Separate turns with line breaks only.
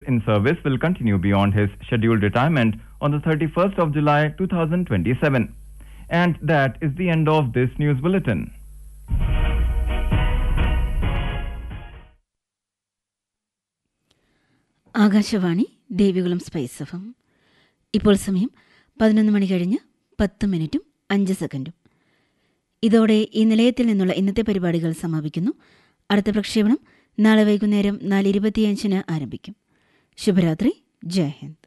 in service will continue beyond his scheduled retirement on the 31st of July 2027. And that is the end of this news bulletin.
Akashvani Devikulam spice FM. ഇപ്പോൾ സമയം 11 മണി കഴിഞ്ഞ് 10 മിനിറ്റും 5 സെക്കൻഡും. ഇതോടെ ഈ നിലയത്തിൽ നിന്നുള്ള ഇന്നത്തെ പരിപാടികൾ സമാപിക്കുന്നു. അടുത്ത പ്രക്ഷേപണം നാളെ വൈകുന്നേരം 4:25 ആരംഭിക്കും. ശുഭരാത്രി. ജയ് ഹിന്ദ്.